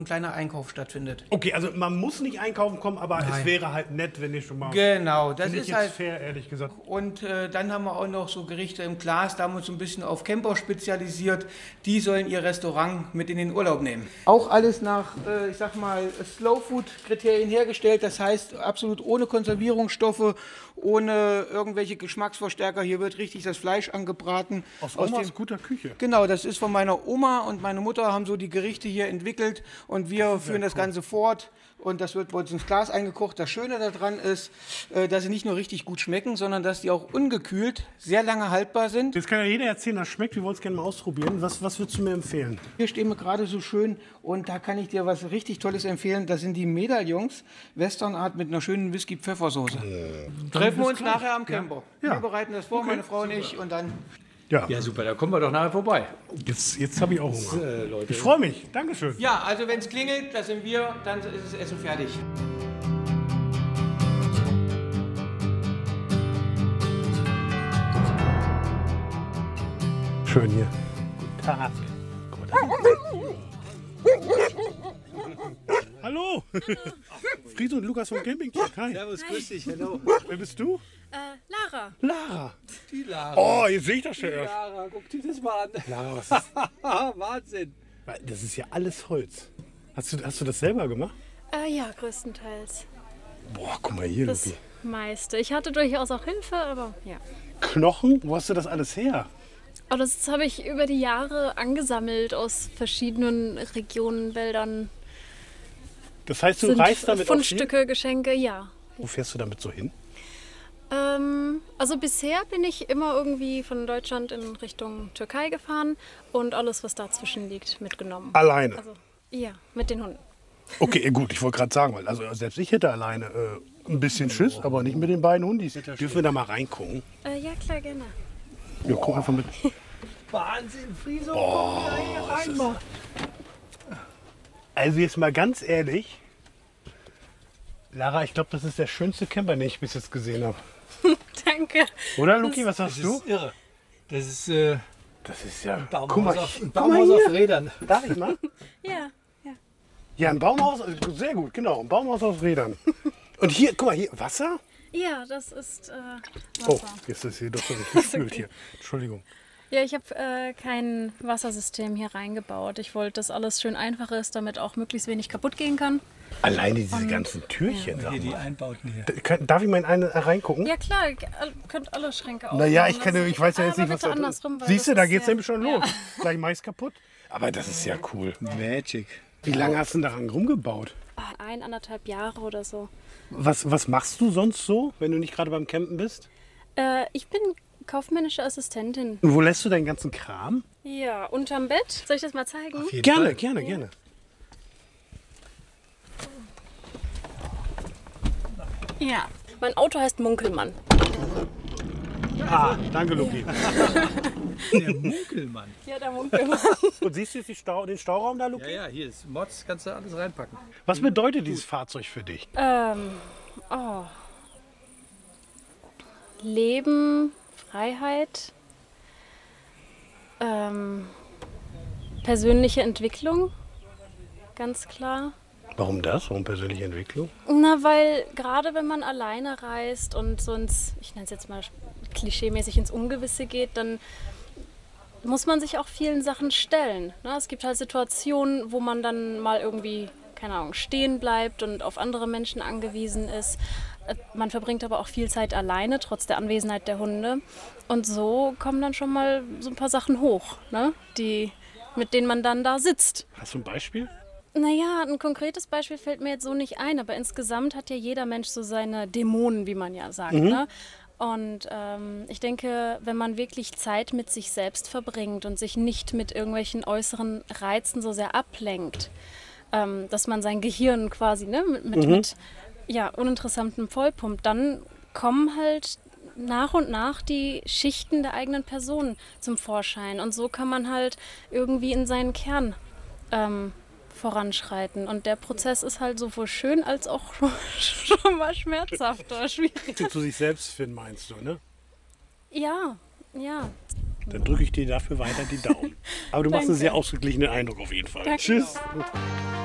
ein kleiner Einkauf stattfindet. Okay, also man muss nicht einkaufen kommen, aber Nein. es wäre halt nett, wenn ihr schon mal... Genau, das Finde ich ist jetzt halt fair, ehrlich gesagt. Und dann haben wir auch noch so Gerichte im Glas, da haben wir uns ein bisschen auf Camper spezialisiert. Die sollen ihr Restaurant mit in den Urlaub nehmen. Auch alles nach, ich sag mal, Slow-Food-Kriterien hergestellt. Das heißt, absolut ohne Konservierungsstoffe, ohne irgendwelche Geschmacksverstärker. Hier wird richtig das Fleisch angebraten. Aus Omas guter Küche. Genau, das ist von meiner Oma und meine Mutter haben so die Gerichte hier entwickelt und wir führen das Ganze fort. Und das wird bei uns ins Glas eingekocht. Das Schöne daran ist, dass sie nicht nur richtig gut schmecken, sondern dass die auch ungekühlt sehr lange haltbar sind. Jetzt kann ja jeder erzählen, das schmeckt. Wir wollen es gerne mal ausprobieren. Was würdest du mir empfehlen? Hier stehen wir gerade so schön und da kann ich dir was richtig Tolles empfehlen. Das sind die Medaillons, Westernart mit einer schönen Whisky-Pfeffersoße. Treffen wir uns nachher am Camper. Ja. Wir bereiten das vor, meine Frau und ich, und dann... Ja, super, da kommen wir doch nachher vorbei. Jetzt habe ich auch Hunger. Leute. Ich freue mich. Dankeschön. Ja, also wenn es klingelt, da sind wir, dann ist das Essen fertig. Schön hier. Guten Tag. Hallo. Friso und Lukas vom Camping. Hi. Servus, grüß dich, hallo. Wer bist du? Lara. Lara. Die Lara. Oh, jetzt sehe ich das schon erst. Lara, guck dir das mal an. Lara, was ist Wahnsinn. das? Ist ja alles Holz. Hast du das selber gemacht? Ja, größtenteils. Boah, guck mal hier, Das Luki. meiste. Ich hatte durchaus auch Hilfe, aber ja. Knochen? Wo hast du das alles her? Aber das habe ich über die Jahre angesammelt aus verschiedenen Regionen, Wäldern. Das heißt, du Sind reist damit auch viel? Fundstücke, Geschenke, ja. Wo fährst du damit so hin? Also bisher bin ich immer irgendwie von Deutschland in Richtung Türkei gefahren und alles, was dazwischen liegt, mitgenommen. Alleine? Also ja, mit den Hunden. Okay, gut, ich wollte gerade sagen, weil also selbst ich hätte alleine ein bisschen Schiss, aber nicht mit den beiden Hundis. Dürfen wir da mal reingucken? Ja, klar, gerne. Ja, guck einfach mit. Wahnsinn, Friso, komm da hier rein mal. Also jetzt mal ganz ehrlich, Lara, ich glaube, das ist der schönste Camper, den ich bis jetzt gesehen habe. Danke. Oder, Luki, was Das sagst du? ist irre. Das ist Das ist ja... ein Guck mal, Baumhaus, guck mal auf hier. Rädern. Darf ich mal? Ja. Ja, ein Baumhaus, sehr gut, genau, ein Baumhaus aus Rädern. Und hier, guck mal, hier, Wasser? Ja, das ist Oh, Wasser. jetzt ist hier doch so nicht gespült hier. Entschuldigung. Ja, ich habe kein Wassersystem hier reingebaut. Ich wollte, dass alles schön einfach ist, damit auch möglichst wenig kaputt gehen kann. Alleine diese ganzen Türchen, Hier sag die mal. Einbauten hier. Darf ich mal in eine reingucken? Ja klar, ihr könnt alle Schränke aufmachen. Naja, ich weiß ja jetzt aber nicht, was bitte da andersrum, weil Siehst du, das da ist geht's sehr- nämlich schon los. Gleich meist kaputt. Aber das ist ja cool. Magic. Wie lange hast du denn daran rumgebaut? 1,5 Jahre oder so. Was machst du sonst so, wenn du nicht gerade beim Campen bist? Ich bin kaufmännische Assistentin. Und wo lässt du deinen ganzen Kram? Ja, unterm Bett. Soll ich das mal zeigen? Auf jeden Gerne, Fall. gerne, gerne. Ja. Mein Auto heißt Munkelmann. Ah, danke, Luki. Der Munkelmann. Ja, der Munkelmann. Und siehst du jetzt den Stauraum da, Luki? Ja, hier ist Mods, kannst du alles reinpacken. Was bedeutet dieses Fahrzeug für dich? Oh. Leben, Freiheit, persönliche Entwicklung, ganz klar. Warum das? Warum persönliche Entwicklung? Na, weil gerade wenn man alleine reist und so ins, ich nenne es jetzt mal klischeemäßig, ins Ungewisse geht, dann muss man sich auch vielen Sachen stellen. Ne? Es gibt halt Situationen, wo man dann mal irgendwie, keine Ahnung, stehen bleibt und auf andere Menschen angewiesen ist. Man verbringt aber auch viel Zeit alleine, trotz der Anwesenheit der Hunde. Und so kommen dann schon mal so ein paar Sachen hoch, ne? Mit denen man dann da sitzt. Hast du ein Beispiel? Naja, ein konkretes Beispiel fällt mir jetzt so nicht ein, aber insgesamt hat ja jeder Mensch so seine Dämonen, wie man ja sagt. Ne? Und ich denke, wenn man wirklich Zeit mit sich selbst verbringt und sich nicht mit irgendwelchen äußeren Reizen so sehr ablenkt, dass man sein Gehirn quasi mit uninteressantem vollpumpt, dann kommen halt nach und nach die Schichten der eigenen Person zum Vorschein. Und so kann man halt irgendwie in seinen Kern voranschreiten. Und der Prozess ist halt sowohl schön als auch schon mal schmerzhaft oder schwierig. Zu sich selbst finden, meinst du, ne? Ja. Dann drücke ich dir dafür weiter die Daumen. Aber du machst einen Danke. sehr ausgeglichenen Eindruck auf jeden Fall. Danke. Tschüss.